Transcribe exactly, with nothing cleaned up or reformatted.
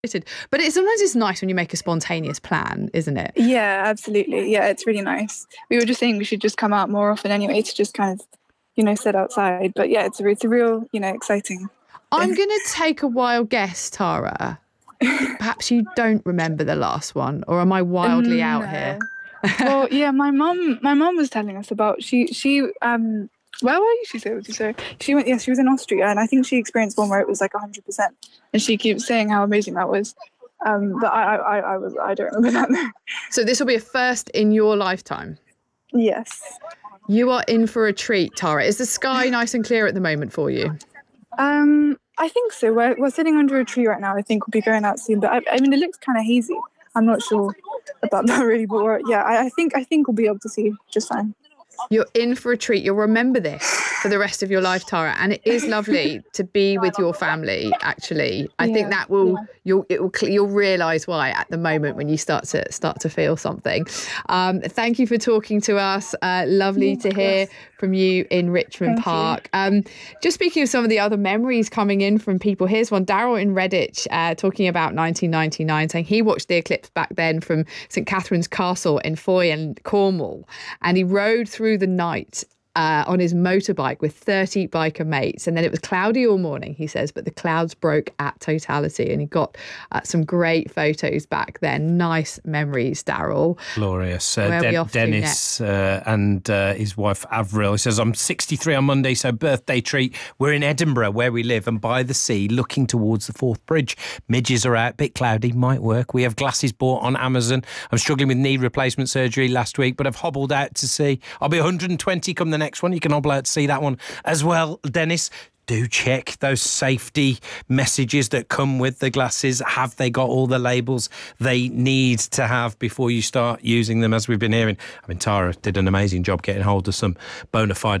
But it, sometimes it's nice when you make a spontaneous plan, isn't it? Yeah, absolutely. Yeah, it's really nice. We were just saying we should just come out more often anyway to just kind of, you know, sit outside. But yeah, it's a, it's a real, you know, exciting. I'm going to take a wild guess, Tara. Perhaps you don't remember the last one, or am I wildly no. out here? Well, yeah, my mum, my mum was telling us about she she um. Where were you? She said, so she went. Yes, she was in Austria, and I think she experienced one where it was like a hundred percent. And she keeps saying how amazing that was. Um, but I, I, I was, I don't remember that. So this will be a first in your lifetime. Yes. You are in for a treat, Tara. Is the sky nice and clear at the moment for you? Um, I think so. We're we're sitting under a tree right now. I think we'll be going out soon. But I, I mean, it looks kind of hazy. I'm not sure about that really, but we're, yeah, I, I think I think we'll be able to see just fine. You're in for a treat. You'll remember this for the rest of your life, Tara. And it is lovely to be with your family, actually. I yeah, think that will, yeah. you'll, it will, you'll realise why at the moment when you start to start to feel something. Um, thank you for talking to us. Uh, lovely yeah, to hear from you in Richmond thank Park. Um, just speaking of some of the other memories coming in from people, here's one. Daryl in Redditch uh, talking about nineteen ninety-nine, saying he watched the eclipse back then from St Catherine's Castle in Foy in Cornwall. And he rode through the night uh, on his motorbike with thirty biker mates, and then it was cloudy all morning, he says, but the clouds broke at totality, and he got uh, some great photos back then. Nice memories, Daryl. Glorious. Uh, De- Dennis uh, and uh, his wife Avril. He says, I'm sixty-three on Monday, so birthday treat. We're in Edinburgh where we live and by the sea looking towards the Forth Bridge. Midges are out, bit cloudy, might work. We have glasses bought on Amazon. I'm struggling with knee replacement surgery last week, but I've hobbled out to see. I'll be one hundred twenty come the next one. You can hobble out to see that one as well, Dennis. Do check those safety messages that come with the glasses. Have they got all the labels they need to have before you start using them, as we've been hearing? I mean, Tara did an amazing job getting hold of some bona fide